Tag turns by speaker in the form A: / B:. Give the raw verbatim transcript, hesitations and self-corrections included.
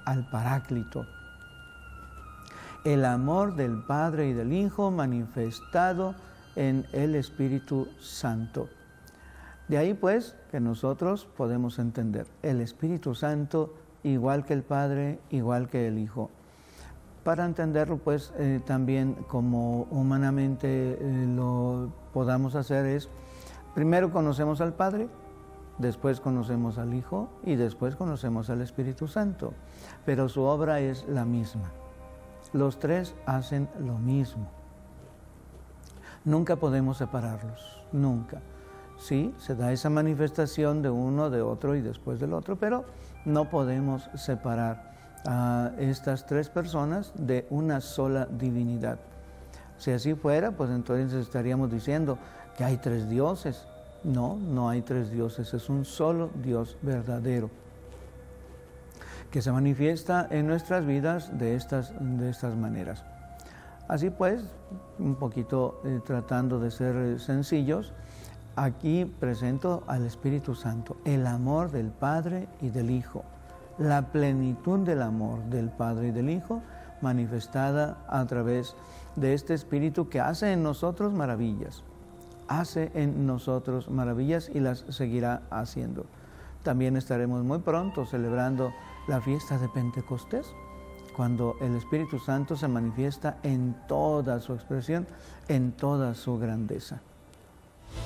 A: al Paráclito. El amor del Padre y del Hijo manifestado en el Espíritu Santo. De ahí pues que nosotros podemos entender el Espíritu Santo igual que el Padre, igual que el Hijo. Para entenderlo pues eh, también como humanamente eh, lo podamos hacer es, primero conocemos al Padre, después conocemos al Hijo y después conocemos al Espíritu Santo, pero su obra es la misma. Los tres hacen lo mismo. Nunca podemos separarlos, nunca. Sí, se da esa manifestación de uno, de otro y después del otro, pero no podemos separar a estas tres personas de una sola divinidad. Si así fuera, pues entonces estaríamos diciendo que hay tres dioses. No, no hay tres dioses, es un solo Dios verdadero, que se manifiesta en nuestras vidas de estas, de estas maneras. Así pues, un poquito eh, tratando de ser eh, sencillos, aquí presento al Espíritu Santo, el amor del Padre y del Hijo, la plenitud del amor del Padre y del Hijo manifestada a través de este Espíritu que hace en nosotros maravillas, hace en nosotros maravillas y las seguirá haciendo. También estaremos muy pronto celebrando la fiesta de Pentecostés, cuando el Espíritu Santo se manifiesta en toda su expresión, en toda su grandeza.